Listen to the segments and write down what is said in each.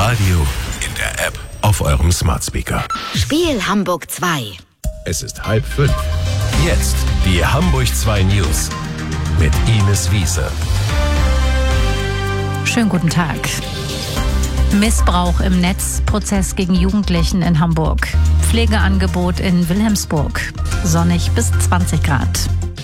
Radio, in der App, auf eurem Smart Speaker. Spiel Hamburg 2. Es ist 4:30. Jetzt die Hamburg 2 News mit Ines Wiese. Schönen guten Tag. Missbrauch im Netz, Prozess gegen Jugendlichen in Hamburg. Pflegeangebot in Wilhelmsburg. Sonnig bis 20 Grad.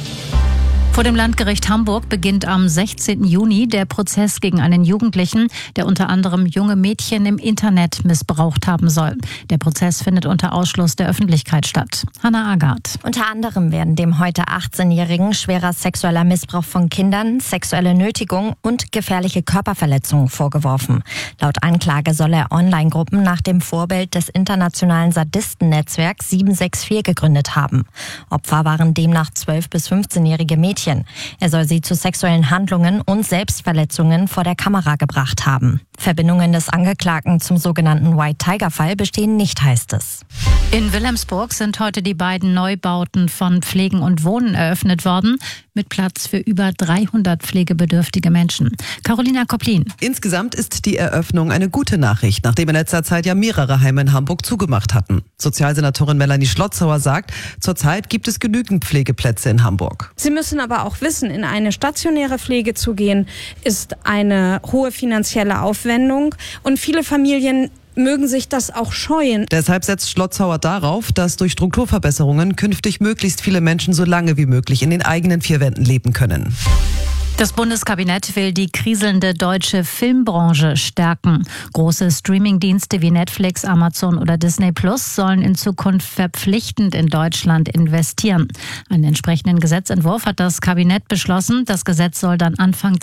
Vor dem Landgericht Hamburg beginnt am 16. Juni der Prozess gegen einen Jugendlichen, der unter anderem junge Mädchen im Internet missbraucht haben soll. Der Prozess findet unter Ausschluss der Öffentlichkeit statt. Hannah Agard. Unter anderem werden dem heute 18-Jährigen schwerer sexueller Missbrauch von Kindern, sexuelle Nötigung und gefährliche Körperverletzungen vorgeworfen. Laut Anklage soll er Online-Gruppen nach dem Vorbild des internationalen Sadistennetzwerks 764 gegründet haben. Opfer waren demnach 12- bis 15-jährige Mädchen. Er soll sie zu sexuellen Handlungen und Selbstverletzungen vor der Kamera gebracht haben. Verbindungen des Angeklagten zum sogenannten White-Tiger-Fall bestehen nicht, heißt es. In Wilhelmsburg sind heute die beiden Neubauten von Pflegen und Wohnen eröffnet worden, mit Platz für über 300 pflegebedürftige Menschen. Carolina Koplin. Insgesamt ist die Eröffnung eine gute Nachricht, nachdem in letzter Zeit ja mehrere Heime in Hamburg zugemacht hatten. Sozialsenatorin Melanie Schlotzauer sagt, zurzeit gibt es genügend Pflegeplätze in Hamburg. Sie müssen aber auch wissen, in eine stationäre Pflege zu gehen, ist eine hohe finanzielle Aufwendung und viele Familien mögen sich das auch scheuen. Deshalb setzt Schlotzauer darauf, dass durch Strukturverbesserungen künftig möglichst viele Menschen so lange wie möglich in den eigenen vier Wänden leben können. Das Bundeskabinett will die kriselnde deutsche Filmbranche stärken. Große Streamingdienste wie Netflix, Amazon oder Disney Plus sollen in Zukunft verpflichtend in Deutschland investieren. Einen entsprechenden Gesetzentwurf hat das Kabinett beschlossen. Das Gesetz soll dann Anfang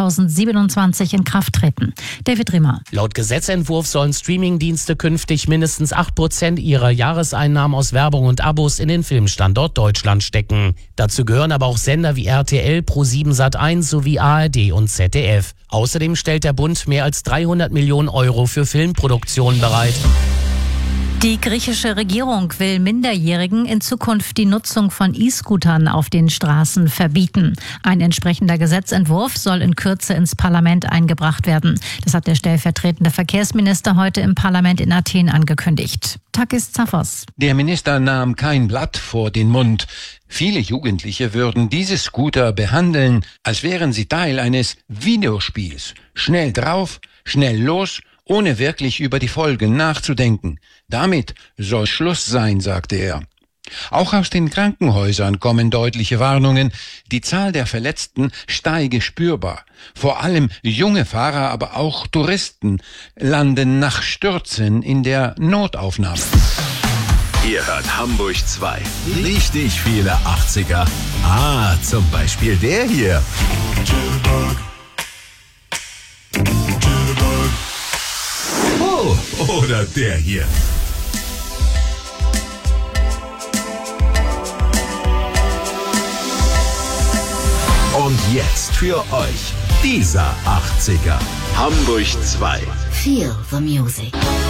2027 in Kraft treten. David Riemer. Laut Gesetzentwurf sollen Streamingdienste künftig mindestens 8% ihrer Jahreseinnahmen aus Werbung und Abos in den Filmstandort Deutschland stecken. Dazu gehören aber auch Sender wie RTL, Pro7 Sat.1 sowie ARD und ZDF. Außerdem stellt der Bund mehr als 300 Millionen Euro für Filmproduktionen bereit. Die griechische Regierung will Minderjährigen in Zukunft die Nutzung von E-Scootern auf den Straßen verbieten. Ein entsprechender Gesetzentwurf soll in Kürze ins Parlament eingebracht werden. Das hat der stellvertretende Verkehrsminister heute im Parlament in Athen angekündigt. Takis Zaphos. Der Minister nahm kein Blatt vor den Mund. Viele Jugendliche würden diese Scooter behandeln, als wären sie Teil eines Videospiels. Schnell drauf, schnell los, ohne wirklich über die Folgen nachzudenken. Damit soll Schluss sein, sagte er. Auch aus den Krankenhäusern kommen deutliche Warnungen. Die Zahl der Verletzten steige spürbar. Vor allem junge Fahrer, aber auch Touristen landen nach Stürzen in der Notaufnahme. Ihr hört Hamburg 2. Richtig viele 80er. Zum Beispiel der hier. Oder der hier. Und jetzt für euch dieser 80er. Hamburg 2. Feel the music.